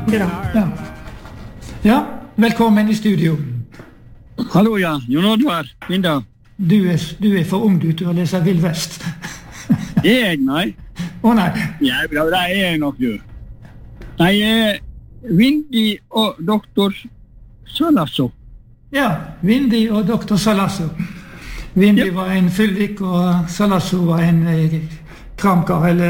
Bra. Ja. Ja, velkommen I studio. Hallo, ja. Jon Oddvar, Vinda. Du er for ung til å lese Vill Vest. Jeg, nei. Nei. Ja, bra, det jeg nok, du. Nei, Vindi og doktor Salasso. Ja, Vindi og doktor Salasso. Vindi var en fyllik, og Salasso var en kramkar, eller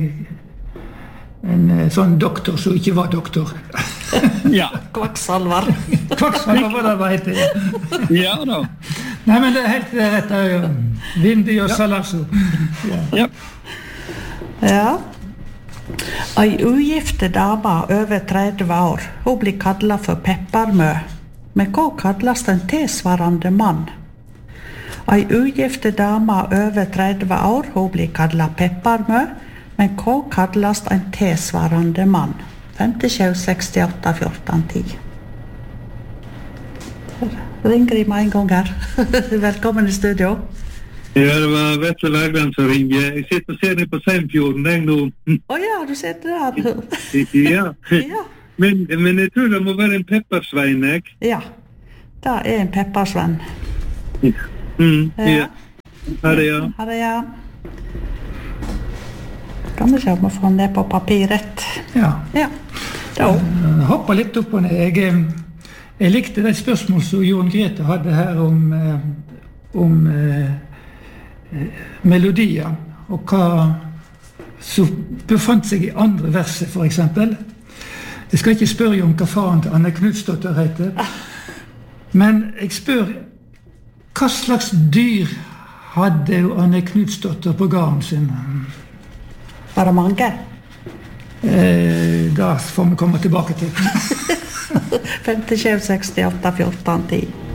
en sånn doktor som ikke var doktor. Ja. Kvakksalvar. Kvakksalvar var det hva heter det. Ja da. Nei, men det helt rett. Vindi og Salasso. Ja. Ja. Ei ugifte dame over 30 år, hun blir kallet for pepparmø. Men hva kalles en tilsvarende mann? Ei ugifte dame over 30 år, hun blir kallet pepparmø. Men hva kalles en tilsvarende mann? 5768 14 10. Ringer I med en gang her. Velkommen I studio. Ja, det var Vetle Lagland som ringer. Jeg sitter og ser ned på Seimfjorden, jeg nå. Ja, du sitter der. Ja. Ja. Men jeg tror det må være en peppersvein, jeg. Ja, det en peppersvenn. Ja. Ja. Her ja. Her ja. Kan vi se om vi får ned på papiret. Ja. Ja. Da. Hoppa litt opp og ned. Jeg likte det spørsmål som Jon Grete hadde her om melodier, og hva som befant seg I andre verset, for eksempel. Jeg skal ikke spørre om hva faren til Anne Knudsdotter heter, men jeg spør, hva slags dyr hadde Anne Knudsdotter på gården sin? Var det mange? Da får vi komme tilbake til. 5768 14 10.